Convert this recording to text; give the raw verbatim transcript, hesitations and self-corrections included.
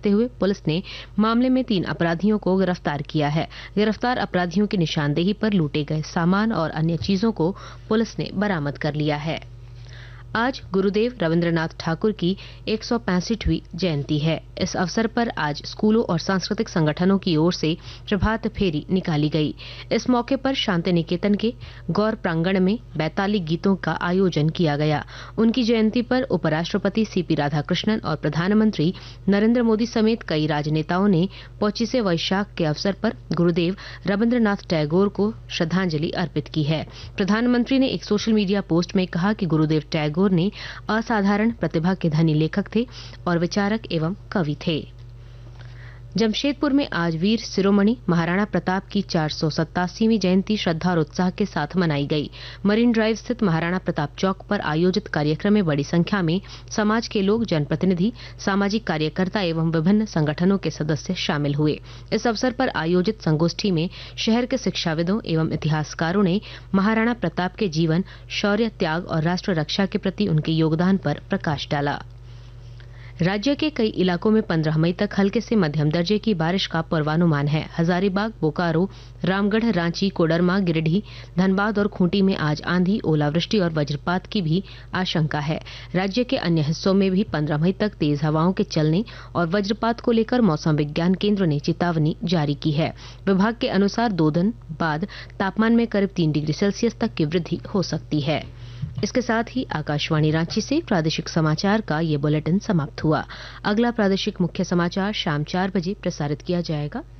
करते हुए पुलिस ने मामले में तीन अपराधियों को गिरफ्तार किया है। गिरफ्तार अपराधियों की निशानदेही पर लूटे गए सामान और अन्य चीजों को पुलिस ने बरामद कर लिया है। आज गुरुदेव रविंद्रनाथ ठाकुर की एक सौ पैंसठवीं जयंती है। इस अवसर पर आज स्कूलों और सांस्कृतिक संगठनों की ओर से प्रभात फेरी निकाली गई। इस मौके पर शांति निकेतन के गौर प्रांगण में बैताली गीतों का आयोजन किया गया। उनकी जयंती पर उपराष्ट्रपति सीपी राधाकृष्णन और प्रधानमंत्री नरेंद्र मोदी समेत कई राजनेताओं ने पच्चीसवें वैशाख के अवसर पर गुरुदेव रविंद्रनाथ टैगोर को श्रद्धांजलि अर्पित की है। प्रधानमंत्री ने एक सोशल मीडिया पोस्ट में कहा कि गुरुदेव टैगोर ने असाधारण प्रतिभा के धनी लेखक थे और विचारक एवं कवि थे। जमशेदपुर में आज वीर शिरोमणि महाराणा प्रताप की चार सौ सत्तासीवीं जयंती श्रद्धा और उत्साह के साथ मनाई गई। मरीन ड्राइव स्थित महाराणा प्रताप चौक पर आयोजित कार्यक्रम में बड़ी संख्या में समाज के लोग, जनप्रतिनिधि, सामाजिक कार्यकर्ता एवं विभिन्न संगठनों के सदस्य शामिल हुए। इस अवसर पर आयोजित संगोष्ठी में शहर के शिक्षाविदों एवं इतिहासकारों ने महाराणा प्रताप के जीवन, शौर्य, त्याग और राष्ट्र रक्षा के प्रति उनके योगदान पर प्रकाश डाला। राज्य के कई इलाकों में पंद्रह मई तक हल्के से मध्यम दर्जे की बारिश का पूर्वानुमान है। हजारीबाग, बोकारो, रामगढ़, रांची, कोडरमा, गिरिडीह, धनबाद और खूंटी में आज आंधी, ओलावृष्टि और वज्रपात की भी आशंका है। राज्य के अन्य हिस्सों में भी पंद्रह मई तक तेज हवाओं के चलने और वज्रपात को लेकर मौसम विज्ञान केंद्र ने चेतावनी जारी की है। विभाग के अनुसार दो दिन बाद तापमान में करीब तीन डिग्री सेल्सियस तक की वृद्धि हो सकती है। इसके साथ ही आकाशवाणी रांची से प्रादेशिक समाचार का ये बुलेटिन समाप्त हुआ। अगला प्रादेशिक मुख्य समाचार शाम चार बजे प्रसारित किया जाएगा।